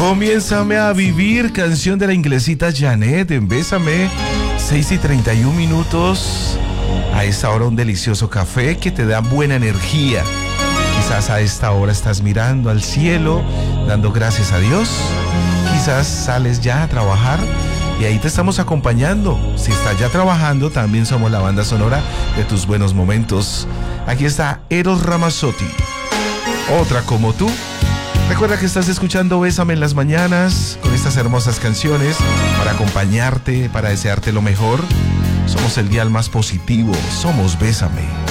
Comiénzame a vivir, canción de la inglesita Janet en Bésame, 6:31. A esta hora un delicioso café que te da buena energía. Quizás a esta hora estás mirando al cielo, dando gracias a Dios. Quizás sales ya a trabajar y ahí te estamos acompañando. Si estás ya trabajando, también somos la banda sonora de tus buenos momentos. Aquí está Eros Ramazzotti, Otra como tú. Recuerda que estás escuchando Bésame en las mañanas con estas hermosas canciones para acompañarte, para desearte lo mejor. Somos el dial más positivo, somos Bésame.